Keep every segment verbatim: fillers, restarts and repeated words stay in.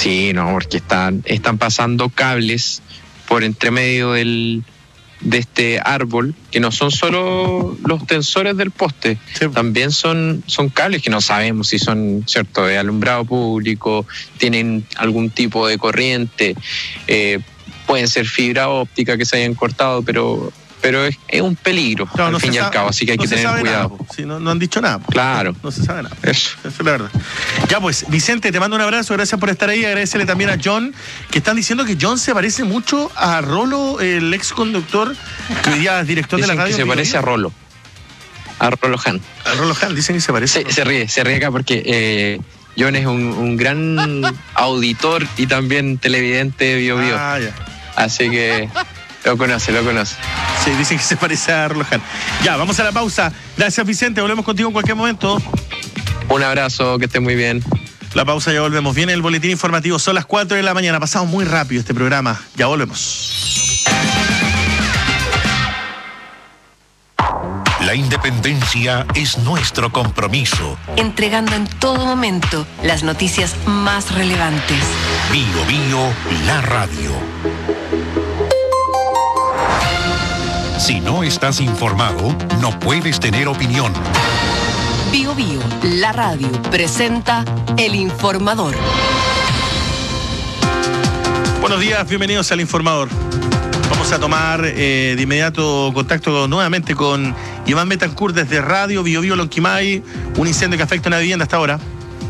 Sí, no, porque están, están pasando cables por entre medio del, de este árbol, que no son solo los tensores del poste, sí. También son, son cables que no sabemos si son, cierto, de alumbrado público, tienen algún tipo de corriente, eh, pueden ser fibra óptica que se hayan cortado, pero... pero es, es un peligro, claro, al no fin y al cabo, así que hay no que tener cuidado. Nada, sí, no, no han dicho nada. Claro. No, no se sabe nada. Eso. Eso es la verdad. Ya pues, Vicente, te mando un abrazo, gracias por estar ahí, agradecele también a John, que están diciendo que John se parece mucho a Rolo, el ex conductor, que hoy día es director dicen de la radio. Que se parece a Rolo. A Rolo Han. A Rolo Han, dicen que se parece. Se, se ríe, se ríe acá porque eh, John es un, un gran auditor y también televidente de Bio Bio. Ah, ya. Así que... Lo conoce, lo conoce. Sí, dicen que se parece a Arlojan. Ya, vamos a la pausa. Gracias, Vicente. Volvemos contigo en cualquier momento. Un abrazo, que esté muy bien. La pausa, ya volvemos. Viene el boletín informativo. Son las cuatro de la mañana. Pasamos muy rápido este programa. Ya volvemos. La independencia es nuestro compromiso. Entregando en todo momento las noticias más relevantes. Bio Bio, la radio. Si no estás informado, no puedes tener opinión. Bio Bio, la radio, presenta El Informador. Buenos días, bienvenidos al Informador. Vamos a tomar eh, de inmediato contacto nuevamente con Iván Betancourt desde Radio Bio Bio Lonquimay. Un incendio que afecta a una vivienda hasta ahora.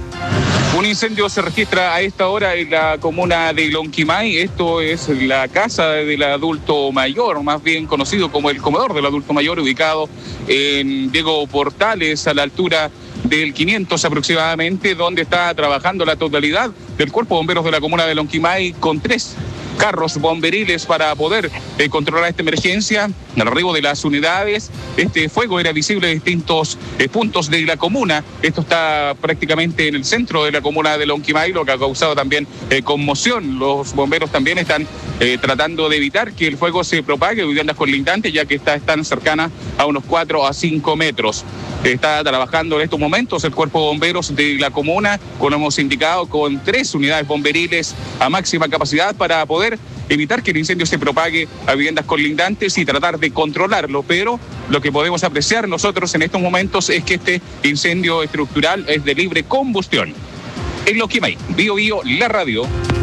Un incendio se registra a esta hora en la comuna de Lonquimay. Esto es la casa del adulto mayor, más bien conocido como el comedor del adulto mayor, ubicado en Diego Portales, a la altura del quinientos aproximadamente, donde está trabajando la totalidad del Cuerpo de Bomberos de la comuna de Lonquimay con tres carros bomberiles para poder eh, controlar esta emergencia. Al arribo de las unidades, este fuego era visible en distintos eh, puntos de la comuna. Esto está prácticamente en el centro de la comuna de Lonquimay, lo que ha causado también eh, conmoción. Los bomberos también están eh, tratando de evitar que el fuego se propague a viviendas colindantes, ya que está, están cercanas a unos cuatro a cinco metros. Está trabajando en estos momentos el Cuerpo de Bomberos de la comuna, como hemos indicado, con tres unidades bomberiles a máxima capacidad para poder evitar que el incendio se propague a viviendas colindantes y tratar de controlarlo. Pero lo que podemos apreciar nosotros en estos momentos es que este incendio estructural es de libre combustión. En Lonquimay, Bio Bio, la radio.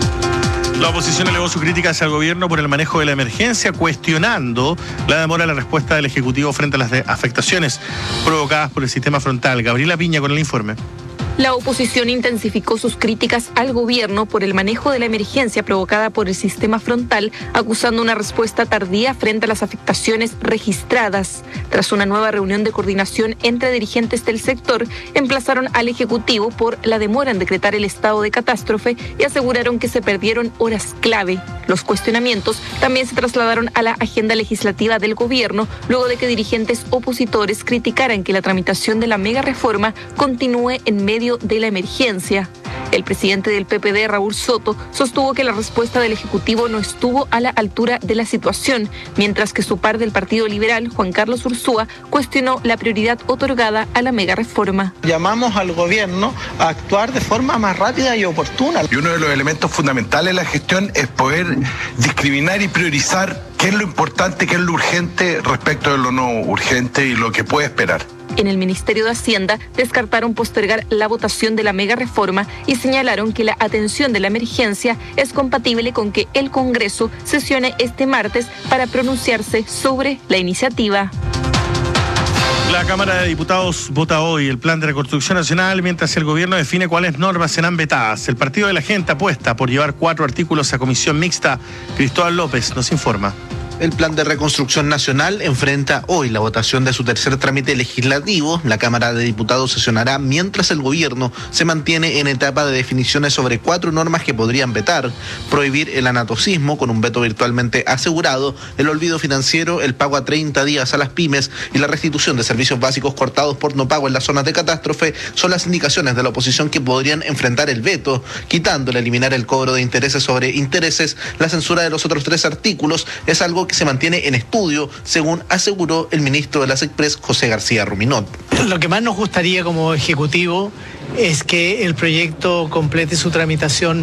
La oposición elevó su crítica hacia el gobierno por el manejo de la emergencia, cuestionando la demora de la respuesta del Ejecutivo frente a las afectaciones provocadas por el sistema frontal. Gabriela Piña con el informe. La oposición intensificó sus críticas al gobierno por el manejo de la emergencia provocada por el sistema frontal, acusando una respuesta tardía frente a las afectaciones registradas. Tras una nueva reunión de coordinación entre dirigentes del sector, emplazaron al Ejecutivo por la demora en decretar el estado de catástrofe y aseguraron que se perdieron horas clave. Los cuestionamientos también se trasladaron a la agenda legislativa del gobierno, luego de que dirigentes opositores criticaran que la tramitación de la mega reforma continúe en medio de la emergencia. El presidente del P P D, Raúl Soto, sostuvo que la respuesta del Ejecutivo no estuvo a la altura de la situación, mientras que su par del Partido Liberal, Juan Carlos Ursúa, cuestionó la prioridad otorgada a la mega reforma. Llamamos al gobierno a actuar de forma más rápida y oportuna. Y uno de los elementos fundamentales de la gestión es poder discriminar y priorizar qué es lo importante, qué es lo urgente respecto de lo no urgente y lo que puede esperar. En el Ministerio de Hacienda descartaron postergar la votación de la mega reforma y señalaron que la atención de la emergencia es compatible con que el Congreso sesione este martes para pronunciarse sobre la iniciativa. La Cámara de Diputados vota hoy el Plan de Reconstrucción Nacional, mientras el gobierno define cuáles normas serán vetadas. El Partido de la Gente apuesta por llevar cuatro artículos a comisión mixta. Cristóbal López nos informa. El Plan de Reconstrucción Nacional enfrenta hoy la votación de su tercer trámite legislativo. La Cámara de Diputados sesionará mientras el gobierno se mantiene en etapa de definiciones sobre cuatro normas que podrían vetar: prohibir el anatocismo con un veto virtualmente asegurado, el olvido financiero, el pago a treinta días a las pymes y la restitución de servicios básicos cortados por no pago en las zonas de catástrofe. Son las indicaciones de la oposición que podrían enfrentar el veto, quitándole eliminar el cobro de intereses sobre intereses. La censura de los otros tres artículos es algo que se mantiene en estudio, según aseguró el ministro de las Express, José García Ruminot. Lo que más nos gustaría como Ejecutivo es que el proyecto complete su tramitación